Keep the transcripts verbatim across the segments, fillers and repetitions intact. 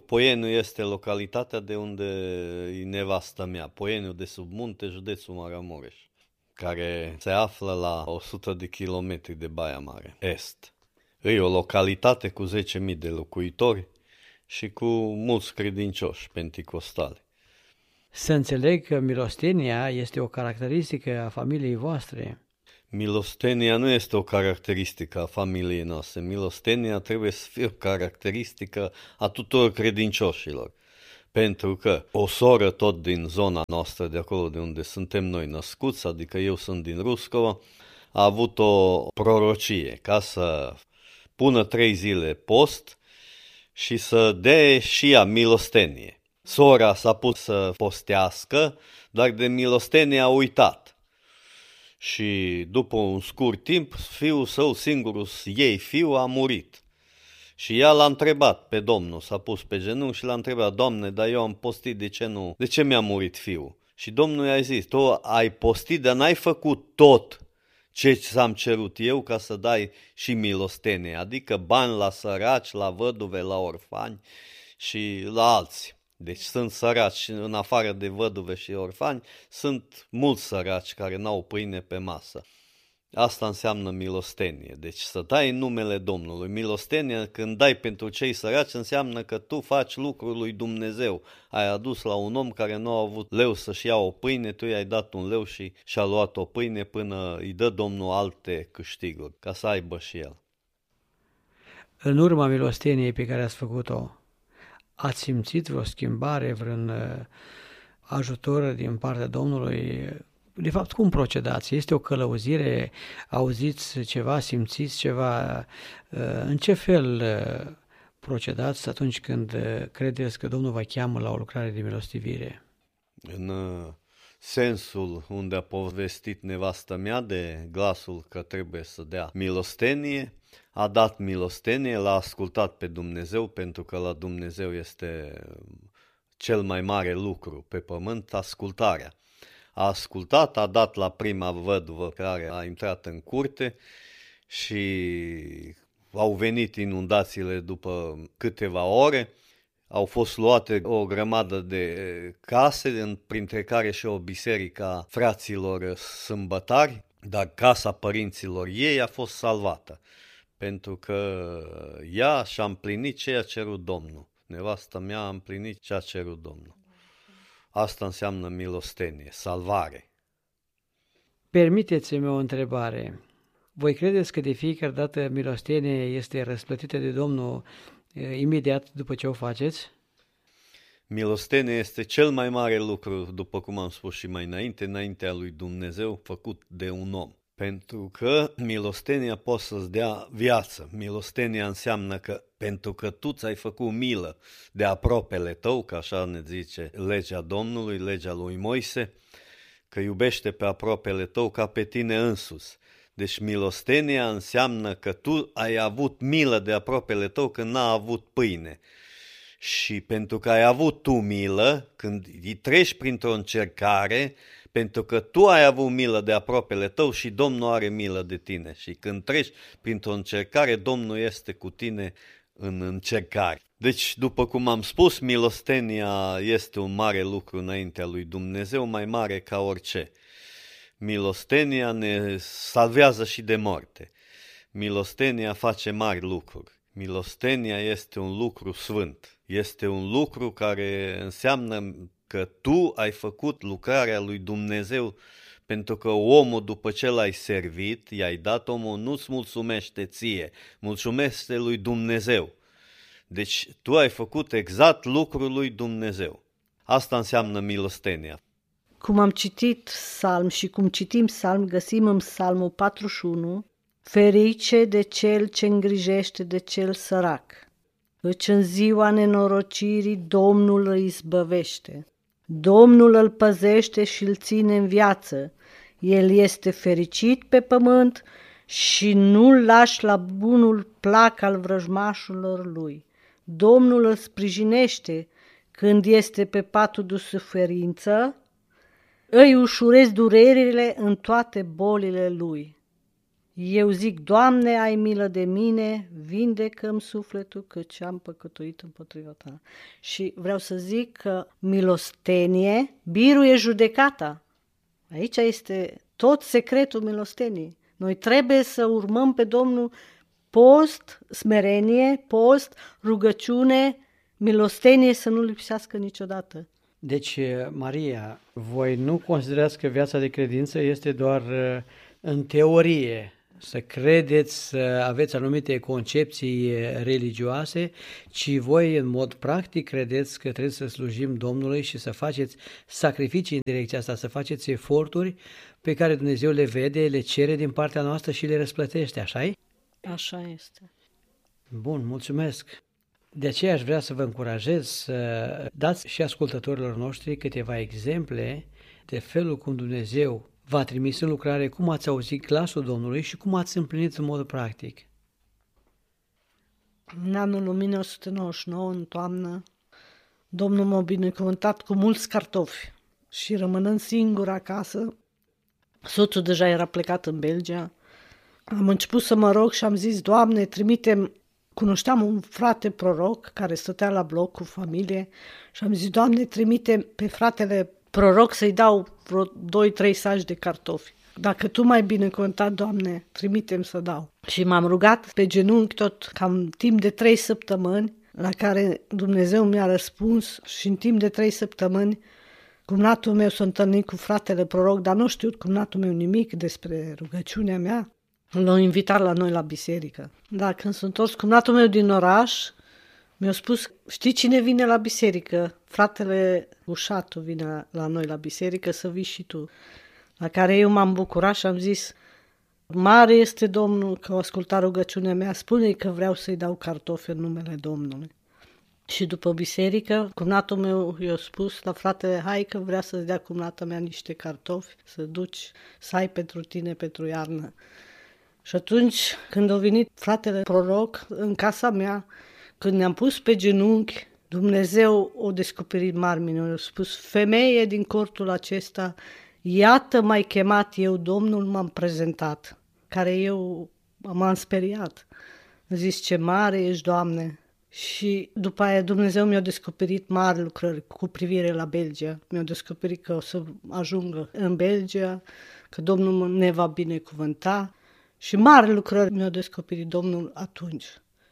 Poieniu este localitatea de unde e nevastă mea, Poieniu de sub munte, județul Maramureș, care se află la o sută de kilometri de Baia Mare, est. E o localitate cu zece mii de locuitori și cu mulți credincioși penticostali. Să înțeleg că milostenia este o caracteristică a familiei voastre. Milostenia nu este o caracteristică a familiei noastre. Milostenia trebuie să fie o caracteristică a tuturor credincioșilor. Pentru că o soră tot din zona noastră, de acolo de unde suntem noi născuți, adică eu sunt din Ruscova, a avut o prorocie ca să pună trei zile post și să dea și ea milostenie. Sora s-a pus să postească, dar de milostenie a uitat. Și după un scurt timp, fiul său, singurul ei fiu, a murit. Și ea l-a întrebat pe Domnul, s-a pus pe genunchi și l-a întrebat: Doamne, dar eu am postit, de ce nu? De ce mi-a murit fiul? Și Domnul i-a zis: tu ai postit, dar n-ai făcut tot ce ți-am cerut eu ca să dai și milostenie, adică bani la săraci, la văduve, la orfani și la alții. Deci sunt săraci, în afară de văduve și orfani, sunt mulți săraci care n-au pâine pe masă. Asta înseamnă milostenie. Deci să dai în numele Domnului. Milostenie, când dai pentru cei săraci, înseamnă că tu faci lucrul lui Dumnezeu. Ai adus la un om care nu a avut leu să-și ia o pâine, tu i-ai dat un leu și și-a luat o pâine până îi dă Domnul alte câștiguri, ca să aibă și el. În urma milosteniei pe care ați făcut-o, ați simțit vreo schimbare, vreun ajutor din partea Domnului? De fapt, cum procedați? Este o călăuzire? Auziți ceva? Simțiți ceva? În ce fel procedați atunci când credeți că Domnul vă cheamă la o lucrare de milostivire? În sensul unde a povestit nevastă mea de glasul că trebuie să dea milostenie, a dat milostenie, l-a ascultat pe Dumnezeu, pentru că la Dumnezeu este cel mai mare lucru pe pământ, ascultarea. A ascultat, a dat la prima văduvă care a intrat în curte și au venit inundațiile după câteva ore. Au fost luate o grămadă de case, printre care și o biserică a fraților sâmbătari, dar casa părinților ei a fost salvată, pentru că ea și-a împlinit ce a cerut Domnul. Nevasta mea a împlinit ce a cerut Domnul. Asta înseamnă milostenie, salvare. Permiteți-mi o întrebare. Voi credeți că de fiecare dată milostenie este răsplătită de Domnul imediat după ce o faceți? Milostenie este cel mai mare lucru, după cum am spus și mai înainte, înaintea lui Dumnezeu, făcut de un om. Pentru că milostenia poate să-ți dea viață. Milostenia înseamnă că pentru că tu ți-ai făcut milă de aproapele tău, că așa ne zice legea Domnului, legea lui Moise, că iubește pe aproapele tău ca pe tine însuți. Deci milostenia înseamnă că tu ai avut milă de aproapele tău când n-a avut pâine. Și pentru că ai avut tu milă, când îi treci printr-o încercare, pentru că tu ai avut milă de aproapele tău și Domnul are milă de tine. Și când treci printr-o încercare, Domnul este cu tine în încercare. Deci, după cum am spus, milostenia este un mare lucru înaintea lui Dumnezeu, mai mare ca orice. Milostenia ne salvează și de moarte. Milostenia face mari lucruri. Milostenia este un lucru sfânt. Este un lucru care înseamnă că tu ai făcut lucrarea lui Dumnezeu, pentru că omul, după ce l-ai servit, i-ai dat, omul nu-ți mulțumește ție, mulțumește lui Dumnezeu. Deci tu ai făcut exact lucrul lui Dumnezeu. Asta înseamnă milostenia. Cum am citit psalm și cum citim psalm, găsim în psalmul patruzeci și unu: ferice de cel ce îngrijește de cel sărac, căci în ziua nenorocirii Domnul îi izbăvește. Domnul îl păzește și îl ține în viață. El este fericit pe pământ și nu-l lași la bunul plac al vrăjmașilor lui. Domnul îl sprijinește când este pe patul de suferință, îi ușurezi durerile în toate bolile lui. Eu zic, Doamne, ai milă de mine, vindecă-mi sufletul căci am păcătuit împotriva ta. Și vreau să zic că milostenie biruie judecata. Aici este tot secretul milosteniei. Noi trebuie să urmăm pe Domnul post, smerenie, post, rugăciune, milostenie să nu lipsească niciodată. Deci, Maria, voi nu considerați că viața de credință este doar în teorie, să credeți, să aveți anumite concepții religioase, ci voi în mod practic credeți că trebuie să slujim Domnului și să faceți sacrificii în direcția asta, să faceți eforturi pe care Dumnezeu le vede, le cere din partea noastră și le răsplătește, așa-i? Așa este. Bun, mulțumesc! De aceea aș vrea să vă încurajez să dați și ascultătorilor noștri câteva exemple de felul cum Dumnezeu v-a trimis în lucrare, cum ați auzit glasul Domnului și cum ați împlinit în mod practic. În anul o mie nouă sute nouăzeci și nouă, în toamnă, Domnul m-a binecuvântat cu mulți cartofi și rămânând singur acasă, soțul deja era plecat în Belgia, am început să mă rog și am zis, Doamne, trimitem. Cunoșteam un frate proroc care stătea la bloc cu familie și am zis, Doamne, trimite pe fratele proroc să-i dau vreo doi trei saci de cartofi. Dacă Tu m-ai binecuvântat, Doamne, trimite-mi să dau. Și m-am rugat pe genunchi tot cam timp de trei săptămâni, la care Dumnezeu mi-a răspuns și în timp de trei săptămâni cumnatul meu s-a întâlnit cu fratele proroc, dar nu știu cumnatul meu nimic despre rugăciunea mea. L-au invitat la noi la biserică. Dar când s-a întors cumnatul meu din oraș, mi-a spus, știi cine vine la biserică? Fratele Ușatu vine la noi la biserică, să vii și tu. La care eu m-am bucurat și am zis, mare este Domnul că a ascultat rugăciunea mea, spune-i că vreau să-i dau cartofi în numele Domnului. Și după biserică, cumnatul meu i-a spus la fratele, hai că vrea să-ți dea cumnata mea niște cartofi, să duci, să ai pentru tine, pentru iarnă. Și atunci, când a venit fratele proroc în casa mea, când ne-am pus pe genunchi, Dumnezeu a descoperit mari minuni. A spus, femeie din cortul acesta, iată m-ai chemat eu, Domnul m-am prezentat, care eu m-am speriat. Am zis, ce mare ești, Doamne! Și după aia Dumnezeu mi-a descoperit mari lucrări cu privire la Belgia. Mi-a descoperit că o să ajungă în Belgia, că Domnul ne va binecuvânta. Și mari lucrări mi-a descoperit Domnul atunci.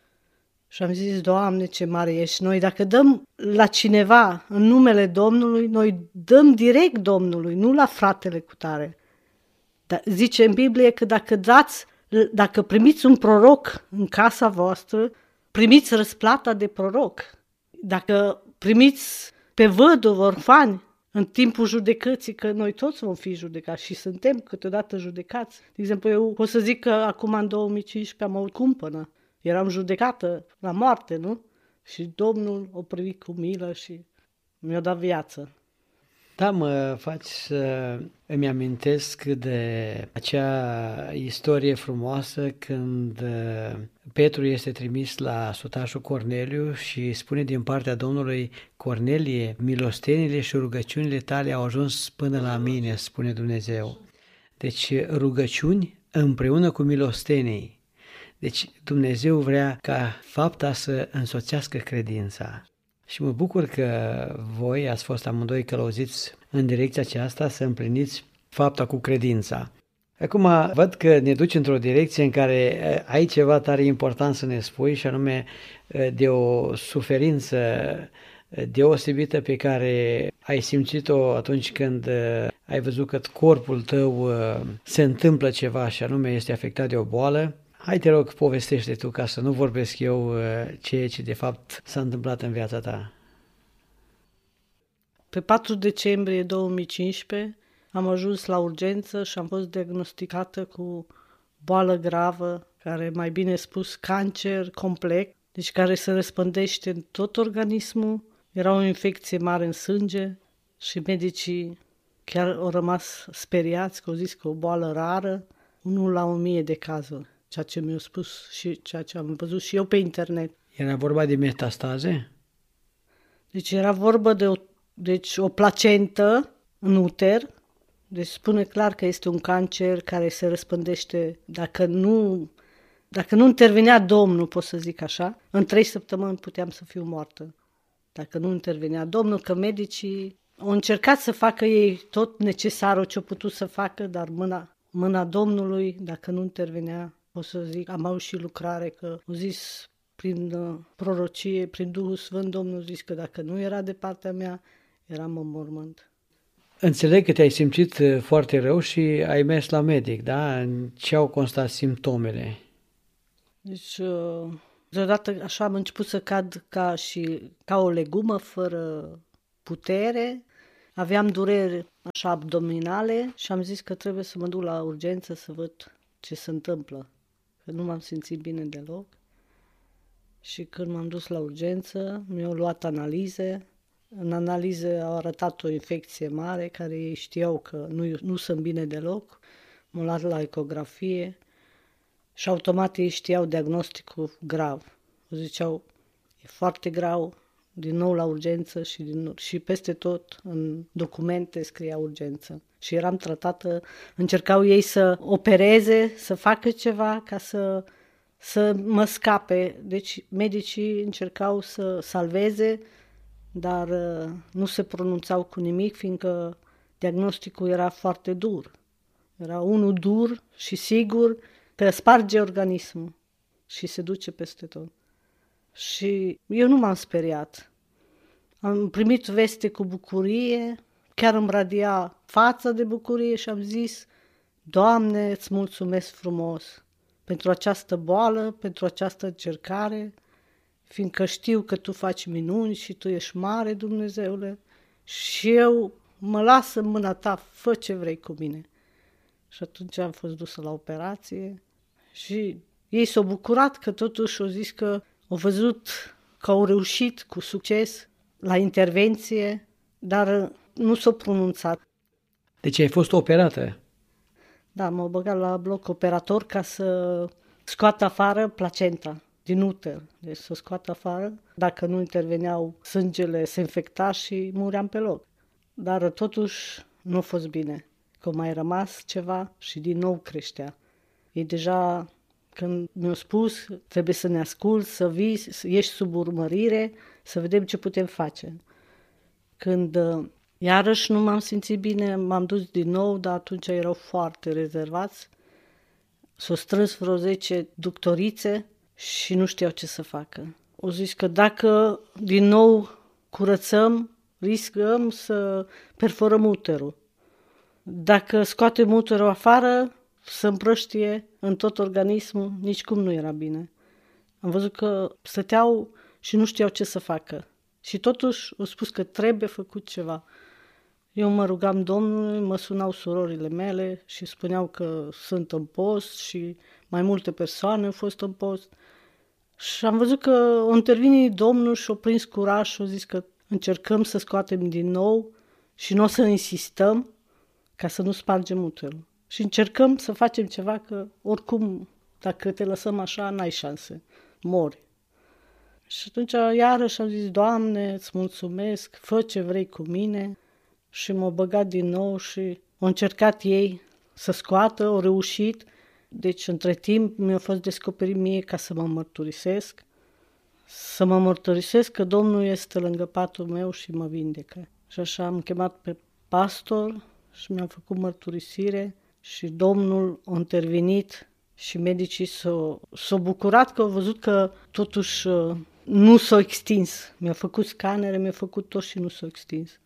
Și am zis, Doamne, ce mare ești. Noi dacă dăm la cineva în numele Domnului, noi dăm direct Domnului, nu la fratele cutare. Dar zice în Biblie că dacă dați, dacă primiți un proroc în casa voastră, primiți răsplata de proroc. Dacă primiți pe văduv, orfani, în timpul judecății, că noi toți vom fi judecați și suntem câteodată judecați. De exemplu, eu pot să zic că acum în două mii cincisprezece am avut cumpănă. Eram judecată la moarte, nu? Și Domnul o privit cu milă și mi-a dat viață. Da, mă faci să îmi amintesc de acea istorie frumoasă când Petru este trimis la sutașul Corneliu și spune din partea Domnului, Cornelie, milostenile și rugăciunile tale au ajuns până la mine, spune Dumnezeu. Deci rugăciuni împreună cu milostenii. Deci Dumnezeu vrea ca fapta să însoțească credința. Și mă bucur că voi ați fost amândoi călăuziți în direcția aceasta să împliniți fapta cu credința. Acum văd că ne duci într-o direcție în care ai ceva tare important să ne spui și anume de o suferință deosebită pe care ai simțit-o atunci când ai văzut că corpul tău se întâmplă ceva și anume este afectat de o boală. Hai, te rog, povestește tu ca să nu vorbesc eu ceea ce de fapt s-a întâmplat în viața ta. Pe patru decembrie două mii cincisprezece am ajuns la urgență și am fost diagnosticată cu boală gravă, care mai bine spus cancer complex, deci care se răspândește în tot organismul. Era o infecție mare în sânge și medicii chiar au rămas speriați că au zis că o boală rară, unul la o mie de cazuri. Ceea ce mi-au spus și ceea ce am văzut și eu pe internet. Era vorba de metastaze? Deci era vorba de o, deci o placentă în uter, Deci spune clar că este un cancer care se răspândește, dacă nu, dacă nu intervenea Domnul, pot să zic așa, în trei săptămâni puteam să fiu moartă. Dacă nu intervenea Domnul, că medicii au încercat să facă ei tot necesarul ce au putut să facă, dar mâna, mâna Domnului, dacă nu intervenea, pot să zic, am auzit și lucrare, că au zis prin uh, prorocie, prin Duhul Sfânt, Domnul a zis că dacă nu era de partea mea, eram în mormânt. Înțeleg că te-ai simțit foarte rău și ai mers la medic, da? În ce au constat simptomele? Deci, deodată așa am început să cad ca, și, ca o legumă fără putere, aveam dureri așa abdominale și am zis că trebuie să mă duc la urgență să văd ce se întâmplă, că nu m-am simțit bine deloc. Și când m-am dus la urgență, mi-au luat analize. În analize au arătat o infecție mare, care ei știau că nu, nu sunt bine deloc. M-au luat la ecografie și automat ei știau diagnosticul grav. Ziceau, e foarte grav, din nou la urgență și, din, și peste tot în documente scria urgență. Și eram tratată, încercau ei să opereze, să facă ceva ca să, să mă scape. Deci medicii încercau să salveze, dar uh, nu se pronunțau cu nimic, fiindcă diagnosticul era foarte dur. Era unul dur și sigur că sparge organismul și se duce peste tot. Și eu nu m-am speriat. Am primit veste cu bucurie, chiar îmi radia fața de bucurie și am zis, Doamne, îți mulțumesc frumos pentru această boală, pentru această încercare, fiindcă știu că Tu faci minuni și Tu ești mare, Dumnezeule, și eu mă las în mâna Ta, fă ce vrei cu mine. Și atunci am fost dusă la operație și ei s-au bucurat că totuși au zis că au văzut că au reușit cu succes la intervenție, dar nu s-au pronunțat. Deci ai fost operată? Da, m-au băgat la bloc operator ca să scoată afară placenta din uter, deci să o scoată afară. Dacă nu interveneau, sângele se infecta și muream pe loc. Dar totuși nu a fost bine, că mai rămas ceva și din nou creștea. Ei deja, când mi-au spus, trebuie să ne asculți, să vii, să ieși sub urmărire, să vedem ce putem face. Când iarăși nu m-am simțit bine, m-am dus din nou, dar atunci erau foarte rezervați. S-au strâns vreo zece doctorițe și nu știau ce să facă. Au zis că dacă din nou curățăm, riscăm să perforăm uterul. Dacă scoatem uterul afară, să împrăștie în tot organismul, nici cum nu era bine. Am văzut că stăteau și nu știau ce să facă. Și totuși au spus că trebuie făcut ceva. Eu mă rugam Domnului, mă sunau surorile mele și spuneau că sunt în post și mai multe persoane au fost în post. Și am văzut că o intervine Domnul și o prins curaj și o zis că încercăm să scoatem din nou și nu o să insistăm ca să nu spargem uterul. Și încercăm să facem ceva, că oricum, dacă te lăsăm așa, n-ai șanse, mori. Și atunci iarăși am zis, Doamne, îți mulțumesc, fă ce vrei cu mine. Și m-au băgat din nou și au încercat ei să scoată, au reușit. Deci, între timp, mi-a fost descoperit mie ca să mă mărturisesc. Să mă mărturisesc că Domnul este lângă patul meu și mă vindecă. Și așa am chemat pe pastor și mi-am făcut mărturisire și Domnul a intervenit și medicii s-au, s-au bucurat că au văzut că totuși nu s-au extins. Mi-a făcut scanere, mi-a făcut tot și nu s-au extins.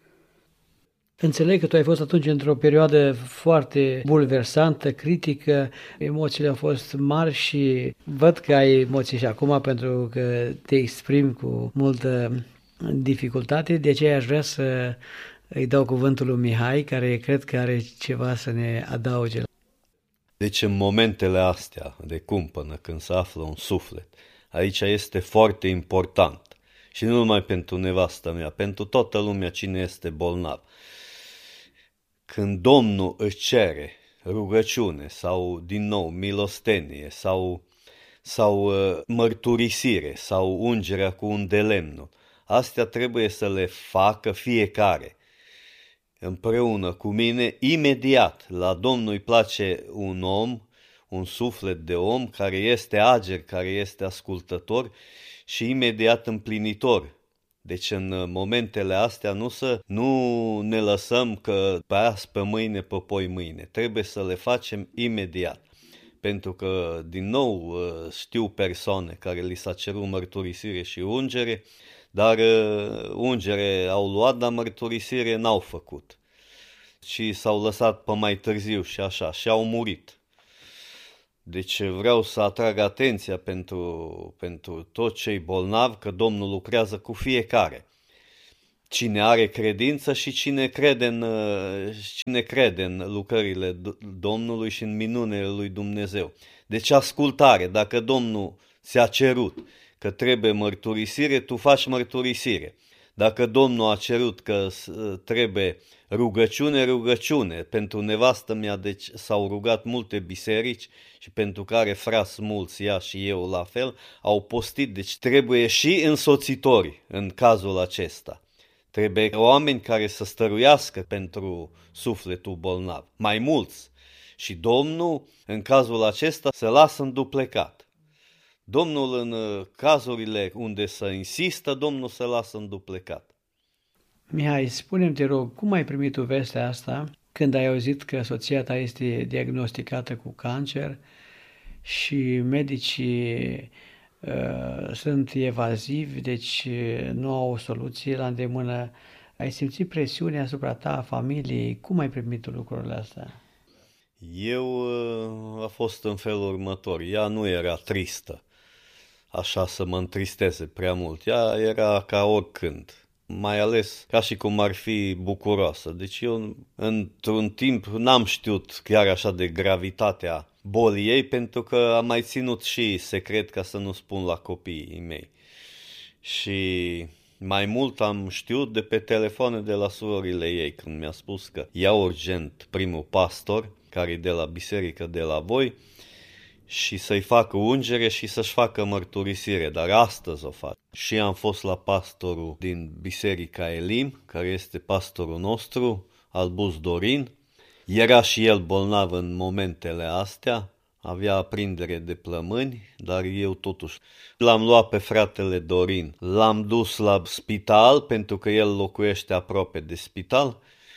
Înțeleg că tu ai fost atunci într-o perioadă foarte bulversantă, critică, emoțiile au fost mari și văd că ai emoții și acum pentru că te exprimi cu multă dificultate, de aceea aș vrea să îi dau cuvântul lui Mihai, care cred că are ceva să ne adauge. Deci în momentele astea de cumpănă, când se află un suflet, aici este foarte important și nu numai pentru nevastă mea, pentru toată lumea cine este bolnav. Când Domnul își cere rugăciune sau, din nou, milostenie sau, sau uh, mărturisire sau ungerea cu un de lemnul, astea trebuie să le facă fiecare. împreună cu mine, imediat. La Domnul îi place un om, un suflet de om care este ager, care este ascultător și imediat împlinitor. Deci în momentele astea nu să nu ne lăsăm că pe azi, pe mâine, pe poi mâine. Trebuie să le facem imediat. Pentru că, din nou, știu persoane care li s-a cerut mărturisire și ungere, dar ungere au luat, dar mărturisire n-au făcut. Și s-au lăsat pe mai târziu și așa, și au murit. Deci vreau să atrag atenția pentru, pentru toți cei bolnavi că Domnul lucrează cu fiecare. Cine are credință și cine crede în, cine crede în lucrările Domnului și în minunile lui Dumnezeu. Deci ascultare, dacă Domnul ți-a cerut că trebuie mărturisire, tu faci mărturisire. Dacă Domnul a cerut că trebuie rugăciune, rugăciune. Pentru nevastă mea deci, s-au rugat multe biserici și pentru care frați mulți, ea și eu la fel, au postit. Deci trebuie și însoțitori în cazul acesta. Trebuie oameni care să stăruiască pentru sufletul bolnav, mai mulți. Și Domnul, în cazul acesta, se lasă înduplecat. Domnul, în cazurile unde se insistă, Domnul se lasă înduplecat. Mihai, spune-mi, te rog, cum ai primit tu vestea asta când ai auzit că soția ta este diagnosticată cu cancer și medicii uh, sunt evazivi, deci nu au o soluție la îndemână? Ai simțit presiune asupra ta, a familiei? Cum ai primit tu lucrurile astea? Eu uh, a fost în felul următor. Ea nu era tristă, așa să mă întristeze prea mult. Ea era ca oricând. Mai ales ca și cum ar fi bucuroasă. Deci eu într-un timp n-am știut chiar așa de gravitatea bolii ei, pentru că am mai ținut și secret ca să nu spun la copiii mei. Și mai mult am știut de pe telefoane de la surorile ei, când mi-a spus că ia urgent primul pastor, care e de la biserică de la voi, și să-i facă ungere și să-și facă mărturisire, dar astăzi o fac. Și am fost la pastorul din Biserica Elim, care este pastorul nostru, Albus Dorin. Era și el bolnav în momentele astea, avea aprindere de plămâni, dar eu totuși l-am luat pe fratele Dorin. L-am dus la spital, pentru că el locuiește aproape de spital.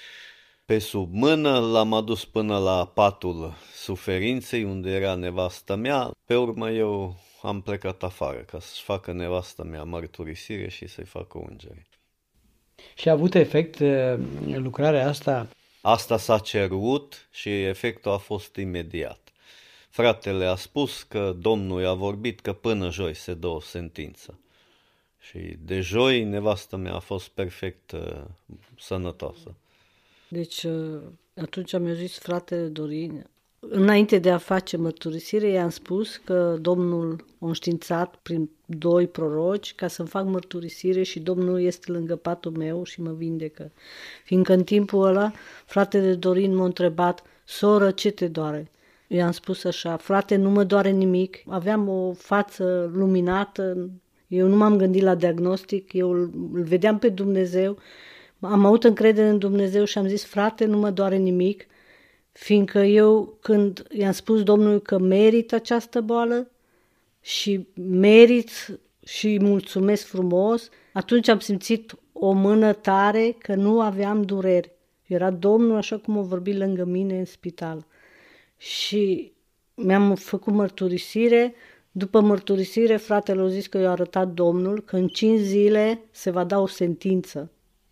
Pe sub mână l-am adus până la patul suferinței, unde era nevastă mea. Pe urmă eu am plecat afară ca să-și facă nevastă mea mărturisire și să-i facă ungere. Și a avut efect lucrarea asta? Asta s-a cerut și efectul a fost imediat. Fratele a spus că Domnul i-a vorbit că până joi se dă o sentință. Și de joi nevastă mea a fost perfect uh, sănătoasă. Deci atunci mi-a zis fratele Dorin, înainte de a face mărturisire, i-am spus că Domnul a înștiințat prin doi proroci ca să-mi fac mărturisire și Domnul este lângă patul meu și mă vindecă. Fiindcă în timpul ăla, fratele Dorin m-a întrebat, soră, ce te doare? I-am spus așa, frate, nu mă doare nimic, aveam o față luminată, eu nu m-am gândit la diagnostic, eu îl, îl vedeam pe Dumnezeu. Am avut încredere în Dumnezeu și am zis, frate, nu mă doare nimic, fiindcă eu când i-am spus Domnului că merit această boală și merit și îi mulțumesc frumos, atunci am simțit o mână tare că nu aveam dureri. Era Domnul așa cum a vorbit lângă mine în spital. Și mi-am făcut mărturisire. După mărturisire, fratele a zis că i-a arătat Domnul că în cinci zile se va da o sentință.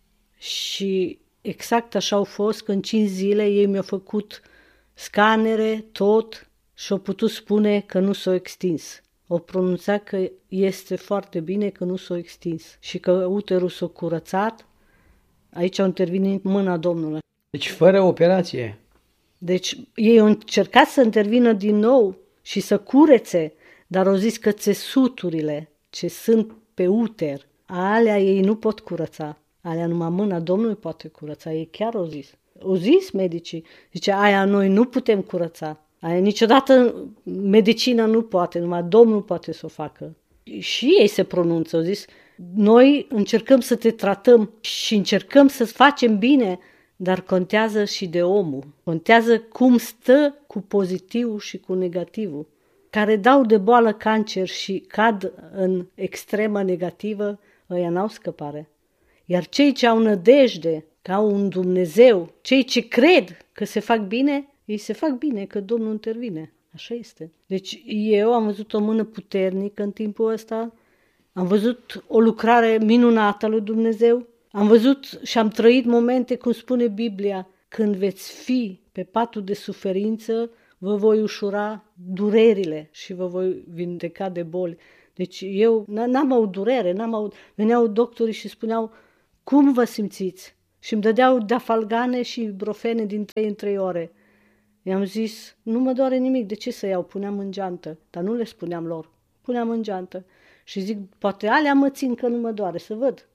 Și exact așa au fost, că în cinci zile ei mi-au făcut scanere, tot, și au putut spune că nu s-au extins. Au pronunțat că este foarte bine că nu s-au extins și că uterul s-a curățat. Aici au intervenit mâna Domnului. Deci fără operație. Deci ei au încercat să intervină din nou și să curețe, dar au zis că țesuturile ce sunt pe uter, alea ei nu pot curăța. Alea numai mâna Domnului poate curăța, ei chiar au zis. Au zis medicii, zice, aia noi nu putem curăța, aia niciodată medicina nu poate, numai Domnul poate să o facă. Și ei se pronunță, au zis, noi încercăm să te tratăm și încercăm să facem bine, dar contează și de omul. Contează cum stă cu pozitivul și cu negativul. Care dau de boală cancer și cad în extremă negativă, ăia n-au scăpare. Iar cei ce au nădejde, că au un Dumnezeu, cei ce cred că se fac bine, ei se fac bine, că Domnul intervine. Așa este. Deci eu am văzut o mână puternică în timpul ăsta, am văzut o lucrare minunată a lui Dumnezeu, am văzut și am trăit momente, cum spune Biblia, când veți fi pe patul de suferință, vă voi ușura durerile și vă voi vindeca de boli. Deci eu n-am avut durere, n-am avut... Veneau doctorii și spuneau, cum vă simțiți? Și îmi dădeau dafalgane și brofene din trei în trei ore. I-am zis, nu mă doare nimic, de ce să iau? Puneam în geantă, dar nu le spuneam lor. Puneam în geantă și zic, poate alea mă țin că nu mă doare, să văd.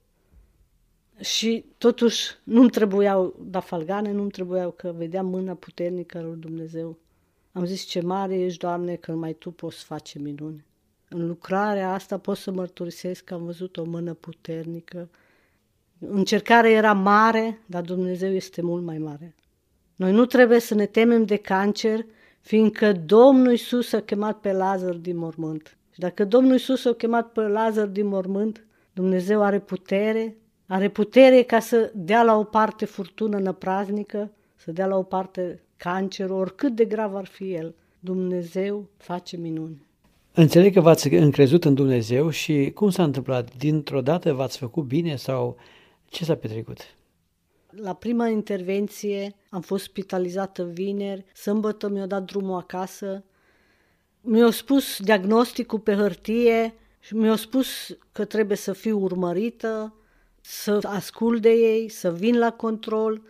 Și totuși nu-mi trebuiau dafalgane, nu-mi trebuiau, că vedeam mâna puternică a lui Dumnezeu. Am zis, ce mare ești, Doamne, că numai Tu poți face minuni. În lucrarea asta pot să mărturisesc că am văzut o mână puternică. Încercarea era mare, dar Dumnezeu este mult mai mare. Noi nu trebuie să ne temem de cancer, fiindcă Domnul Iisus a chemat pe Lazar din mormânt. Și dacă Domnul Iisus a chemat pe Lazar din mormânt, Dumnezeu are putere, are putere ca să dea la o parte furtună năpraznică, să dea la o parte cancerul, oricât de grav ar fi el. Dumnezeu face minuni. Înțeleg că v-ați încrezut în Dumnezeu și cum s-a întâmplat? Dintr-o dată v-ați făcut bine sau ce s-a petrecut? La prima intervenție am fost spitalizată vineri, sâmbătă mi-a dat drumul acasă, mi-a spus diagnosticul pe hârtie și mi-a spus că trebuie să fiu urmărită, să ascult de ei, să vin la control,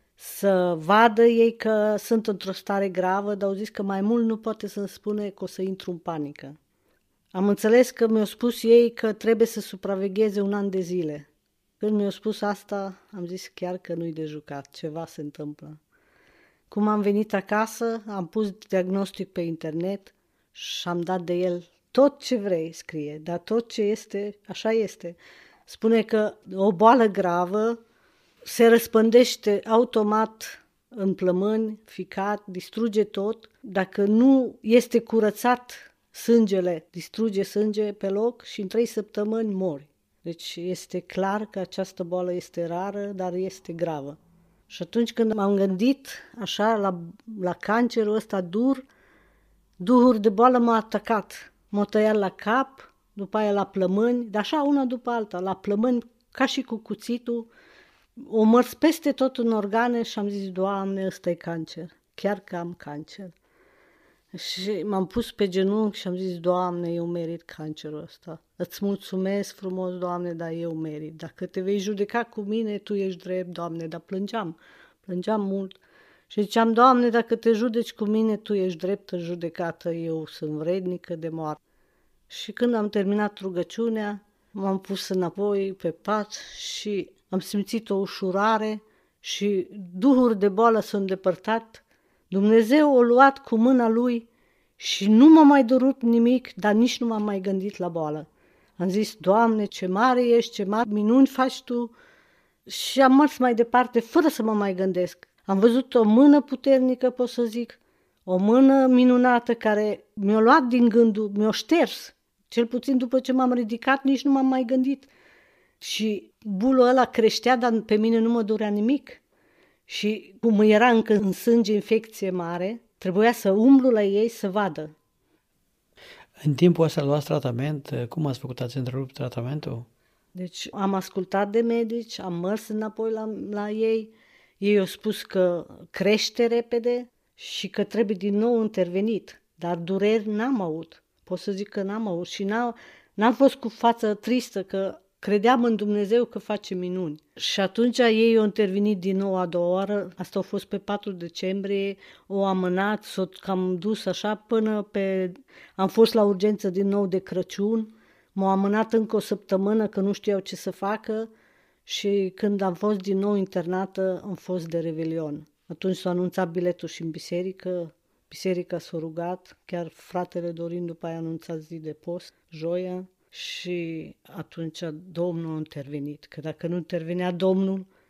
să vadă ei că sunt într-o stare gravă, dar au zis că mai mult nu poate să-mi spune că o să intru în panică. Am înțeles că mi-au spus ei că trebuie să supravegheze un an de zile. Când mi-au spus asta, am zis chiar că nu-i de jucat, ceva se întâmplă. Cum am venit acasă, am pus diagnostic pe internet și am dat de el tot ce vrei, scrie, dar tot ce este, așa este. Spune că o boală gravă se răspândește automat în plămâni, ficat, distruge tot. Dacă nu este curățat sângele, distruge sânge pe loc și în trei săptămâni mori. Deci este clar că această boală este rară, dar este gravă. Și atunci când m-am gândit așa la, la cancerul ăsta dur, duhuri de boală m-au atacat. M-au tăiat la cap, după aia la plămâni, dar așa una după alta, la plămâni ca și cu cuțitul, o mărs peste tot în organe și am zis, Doamne, ăsta e cancer, chiar că am cancer. Și m-am pus pe genunchi și am zis, Doamne, eu merit cancerul ăsta. Îți mulțumesc frumos, Doamne, dar eu merit. Dacă te vei judeca cu mine, Tu ești drept, Doamne, dar plângeam, plângeam mult. Și ziceam, Doamne, dacă te judeci cu mine, Tu ești drept în judecată, eu sunt vrednică de moarte. Și când am terminat rugăciunea, m-am pus înapoi pe pat și am simțit o ușurare și duhuri de boală s-au îndepărtat. Dumnezeu a luat cu mâna Lui și nu m-a mai dorut nimic, dar nici nu m-am mai gândit la boală. Am zis, Doamne, ce mare ești, ce mari minuni faci Tu, și am mers mai departe fără să mă mai gândesc. Am văzut o mână puternică, pot să zic, o mână minunată care mi-a luat din gândul, mi-a șters. Cel puțin după ce m-am ridicat, nici nu m-am mai gândit. Și bulul ăla creștea, dar pe mine nu mă durea nimic. Și cum era încă în sânge infecție mare, trebuia să umblu la ei să vadă. În timpul ăsta luați tratament, cum ați făcut? Ați întrerupt tratamentul? Deci am ascultat de medici, am mers înapoi la, la ei, ei au spus că crește repede și că trebuie din nou intervenit, dar dureri n-am avut. Pot să zic că n-am avut și n-am, n-am fost cu față tristă, că credeam în Dumnezeu că face minuni. Și atunci ei au intervenit din nou a doua oară, asta a fost pe patru decembrie, o amânat, s-o cam dus așa până pe... Am fost la urgență din nou de Crăciun, m-au amânat încă o săptămână că nu știau ce să facă și când am fost din nou internată, am fost de Revelion. Atunci s-a anunțat biletul și în biserică, biserica s-a rugat, chiar fratele Dorin după aia a anunțat zi de post, joia, și atunci Domnul a intervenit, că dacă nu intervenea Domnul,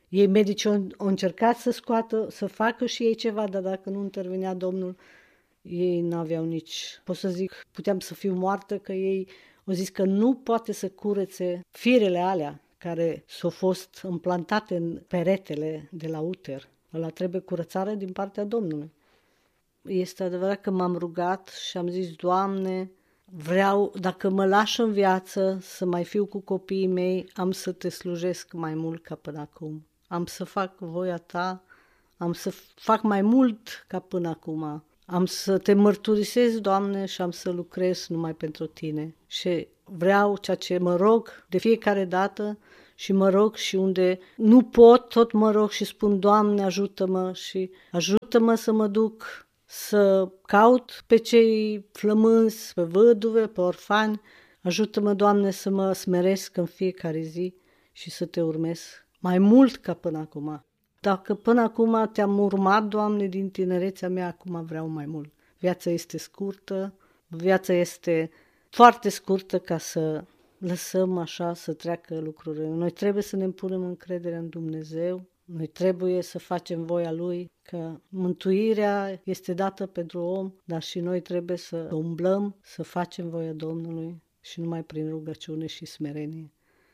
Ei medici au, au încercat să scoată, să facă și ei ceva, dar dacă nu intervenea Domnul, ei n-aveau nici, pot să zic, puteam să fiu moartă, că ei au zis că nu poate să curețe firele alea care s-au fost implantate în peretele de la uter. Ăla trebuie curățare din partea Domnului. Este adevărat că m-am rugat și am zis, Doamne, vreau, dacă mă lași în viață să mai fiu cu copiii mei, am să te slujesc mai mult ca până acum. Am să fac voia ta, am să fac mai mult ca până acum. Am să te mărturisesc, Doamne, și am să lucrez numai pentru tine. Și vreau ceea ce mă rog de fiecare dată și mă rog și unde nu pot, tot mă rog și spun, Doamne, ajută-mă și ajută-mă să mă duc să caut pe cei flămânzi, pe văduve, pe orfani. Ajută-mă, Doamne, să mă smeresc în fiecare zi și să te urmez mai mult ca până acum. Dacă până acum te-am urmat, Doamne, din tinerețea mea, acum vreau mai mult. Viața este scurtă, viața este foarte scurtă ca să lăsăm așa să treacă lucrurile. Noi trebuie să ne punem încrederea în Dumnezeu, noi trebuie să facem voia Lui, că mântuirea este dată pentru om, dar și noi trebuie să umblăm, să facem voia Domnului și numai prin rugăciune și smerenie.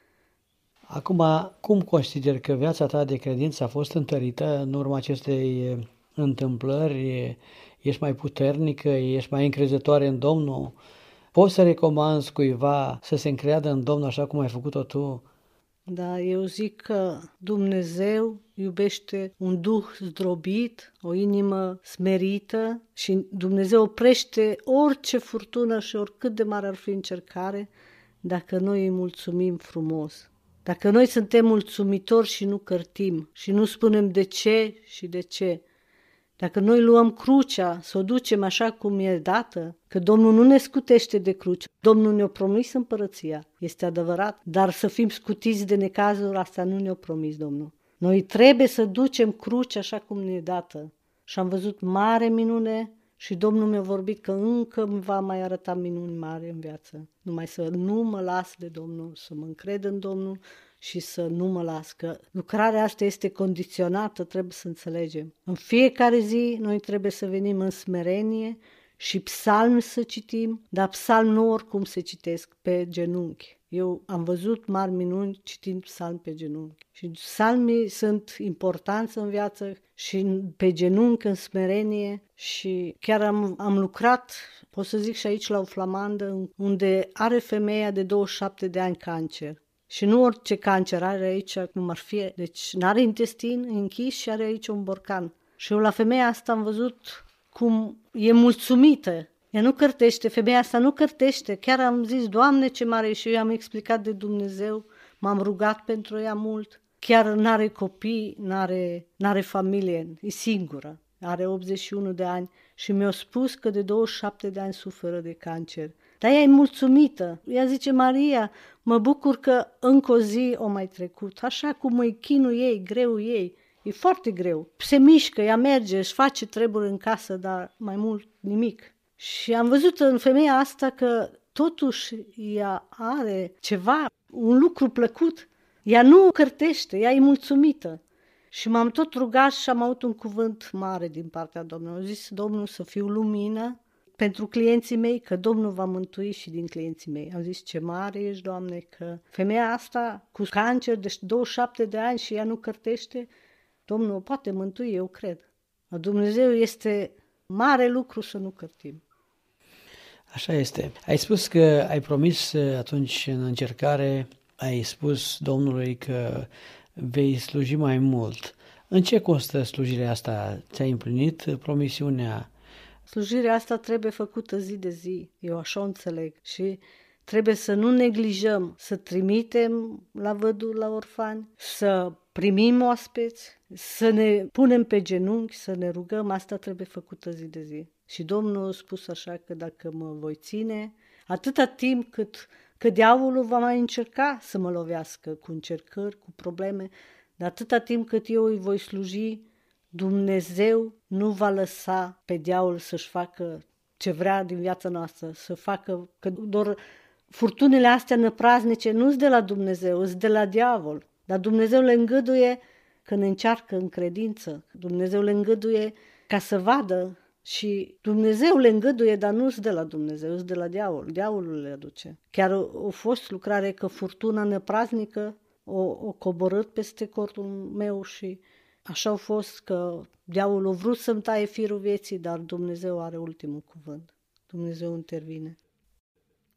Acum, cum consider că viața ta de credință a fost întărită în urma acestei întâmplări? Ești mai puternică? Ești mai încrezătoare în Domnul? Poți să recomanzi cuiva să se încreadă în Domnul așa cum ai făcut-o tu? Da, eu zic că Dumnezeu iubește un duh zdrobit, o inimă smerită și Dumnezeu oprește orice furtună și oricât de mare ar fi încercare dacă noi îi mulțumim frumos. Dacă noi suntem mulțumitori și nu cărtim și nu spunem de ce și de ce, dacă noi luăm crucea, să o ducem așa cum e dată, că Domnul nu ne scutește de cruce, Domnul ne-a promis împărăția, este adevărat, dar să fim scutiți de necazuri, asta nu ne-a promis Domnul. Noi trebuie să ducem crucea așa cum ne e dată. Și am văzut mare minune și Domnul mi-a vorbit că încă îmi va mai arăta minuni mari în viață. Numai să nu mă las de Domnul, să mă încred în Domnul și să nu mă las, că lucrarea asta este condiționată, trebuie să înțelegem. În fiecare zi noi trebuie să venim în smerenie și psalmi să citim, dar psalmi nu oricum se citesc pe genunchi. Eu am văzut mari minuni citind psalmi pe genunchi. Și psalmii sunt importanți în viață și pe genunchi, în smerenie. Și chiar am, am lucrat, pot să zic și aici la o flamandă, unde are femeia de douăzeci și șapte de ani cancer. Și nu orice cancer are aici, cum ar fi. Deci n-are intestin închis și are aici un borcan. Și eu la femeia asta am văzut cum e mulțumită. Ea nu cărtește, femeia asta nu cărtește. Chiar am zis, Doamne, ce mare, și eu i-am explicat de Dumnezeu, m-am rugat pentru ea mult. Chiar n-are copii, n-are, n-are familie, e singură. Are optzeci și unu de ani și mi-a spus că de douăzeci și șapte de ani suferă de cancer. Dar ea e mulțumită. Ea zice, Maria, mă bucur că încă o zi o mai trecut. Așa cum e chinul ei, greu ei. E foarte greu. Se mișcă, ea merge, își face treburi în casă, dar mai mult nimic. Și am văzut în femeia asta că totuși ea are ceva, un lucru plăcut. Ea nu cărtește, ea e mulțumită. Și m-am tot rugat și am avut un cuvânt mare din partea Domnului. Am zis, Domnul, să fiu lumină pentru clienții mei, că Domnul va mântui și din clienții mei. Am zis, ce mare ești, Doamne, că femeia asta cu cancer de douăzeci și șapte de ani și ea nu cărtește, Domnul o poate mântui, eu cred. Dumnezeu este mare lucru să nu cărtim. Așa este. Ai spus că ai promis atunci în încercare, ai spus Domnului că vei sluji mai mult. În ce constă slujirea asta? Ți-ai împlinit promisiunea? Slujirea asta trebuie făcută zi de zi, eu așa o înțeleg. Și trebuie să nu neglijăm, să trimitem la văduvi, la orfani, să primim oaspeți, să ne punem pe genunchi, să ne rugăm, asta trebuie făcută zi de zi. Și Domnul a spus așa că dacă mă voi ține, atâta timp cât, cât diavolul va mai încerca să mă lovească cu încercări, cu probleme, dar atâta timp cât eu îi voi sluji, Dumnezeu nu va lăsa pe diavol să-și facă ce vrea din viața noastră, să facă, că doar furtunile astea năpraznice nu-s de la Dumnezeu, sunt de la diavol, dar Dumnezeu le îngăduie când încearcă în credință, Dumnezeu le îngăduie ca să vadă și Dumnezeu le îngăduie, dar nu-s de la Dumnezeu, s de la diavol. Diavolul le aduce. Chiar a fost lucrare că furtuna năpraznică o, o coborât peste cortul meu și așa a fost că diavolul a vrut să-mi taie firul vieții, dar Dumnezeu are ultimul cuvânt. Dumnezeu intervine.